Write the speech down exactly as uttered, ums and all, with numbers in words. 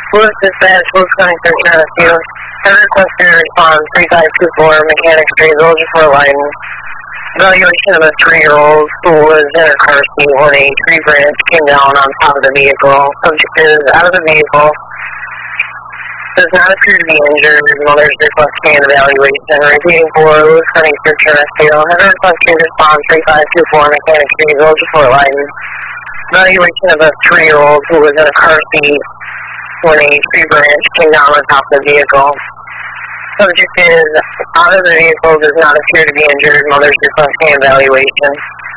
Lewis Dispatch, Lewis County thirteen Rescue. Have requested a response three five two four, Mechanic Street, Village for Lyden. Evaluation of a three-year-old who was in a car seat when a tree branch came down on top of the vehicle. Subject is out of the vehicle. Does not appear to be injured. Mother's requesting an evaluation. Repeating for Lewis County Search and Rescue. Have requested response three five two four, Mechanic Street, Village of Fort Lyden. Evaluation of a three-year-old who was in a car seat when a tree branch came down on top of the vehicle. Subject is out of the vehicle, does not appear to be injured. Mother's requesting evaluation.